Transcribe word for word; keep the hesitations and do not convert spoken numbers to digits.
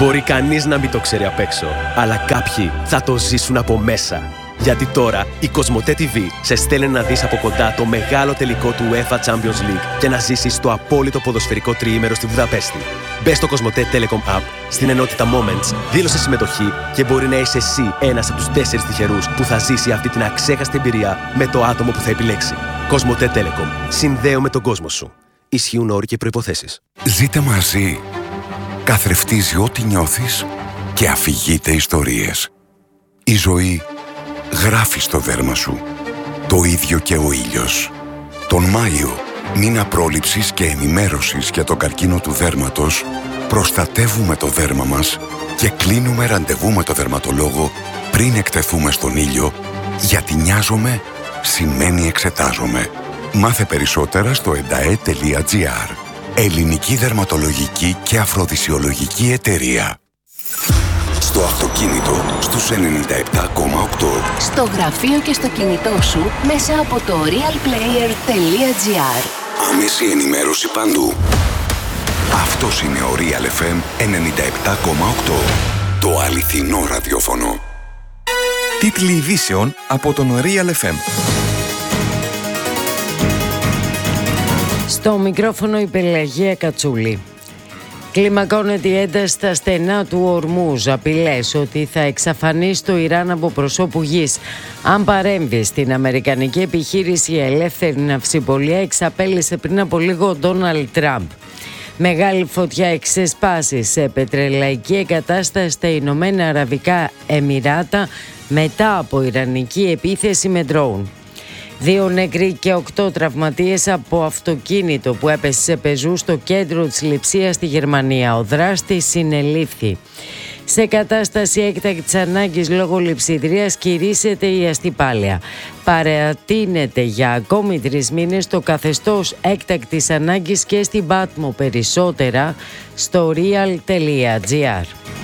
Μπορεί κανείς να μην το ξέρει απ' έξω, αλλά κάποιοι θα το ζήσουν από μέσα. Γιατί τώρα η Κοσμοτέ τι βι σε στέλνει να δεις από κοντά το μεγάλο τελικό του UEFA Champions League και να ζήσεις το απόλυτο ποδοσφαιρικό τριήμερο στη Βουδαπέστη. Μπες στο Κοσμοτέ Telecom App, στην ενότητα Moments, δήλωσε συμμετοχή και μπορεί να είσαι εσύ ένας από τους τέσσερις τυχερούς που θα ζήσει αυτή την αξέχαστη εμπειρία με το άτομο που θα επιλέξει. Κοσμοτέ Telecom. Συνδέομαι τον κόσμο σου. Ισχύουν όροι και προϋποθέσεις. Ζείτε μαζί. Καθρεφτίζει ό,τι νιώθεις και αφηγείται ιστορίες. Η ζωή γράφει στο δέρμα σου. Το ίδιο και ο ήλιος. Τον Μάιο, μήνα πρόληψης και ενημέρωσης για τον καρκίνο του δέρματος, προστατεύουμε το δέρμα μας και κλείνουμε ραντεβού με το δερματολόγο πριν εκτεθούμε στον ήλιο, γιατί νοιάζομαι σημαίνει εξετάζομαι. Μάθε περισσότερα στο εντα-ε τελεία τζι άρ. Ελληνική Δερματολογική και Αφροδισιολογική Εταιρεία. Στο αυτοκίνητο στους ενενήντα επτά κόμμα οκτώ. Στο γραφείο και στο κινητό σου μέσα από το realplayer τελεία τζι άρ. Άμεση ενημέρωση παντού. Αυτός είναι ο Real εφ εμ ενενήντα επτά κόμμα οκτώ. Το αληθινό ραδιόφωνο. Τίτλοι ειδήσεων από τον Real εφ εμ. Στο μικρόφωνο η Πελαγία Κατσούλη. Κλιμακώνεται η ένταση στα στενά του Ορμούζ. Απειλές ότι θα εξαφανίσει το Ιράν από προσώπου γης αν παρέμβει στην αμερικανική επιχείρηση Ελεύθερη Ναυσιπολία, εξαπέλυσε πριν από λίγο ο Ντόναλντ Τραμπ. Μεγάλη φωτιά εξεσπάσει σε πετρελαϊκή εγκατάσταση στα Ηνωμένα Αραβικά Εμιράτα μετά από ιρανική επίθεση με ντρόουν. Δύο νεκροί και οκτώ τραυματίες από αυτοκίνητο που έπεσε σε πεζού στο κέντρο της Λειψίας στη Γερμανία. Ο δράστης συνελήφθη. Σε κατάσταση έκτακτης ανάγκης λόγω λειψιδρίας κηρύσσεται η αστυπάλαια. Παρατείνεται για ακόμη τρεις μήνες το καθεστώς έκτακτης ανάγκης και στην Πάτμο. Περισσότερα στο real τελεία τζι άρ.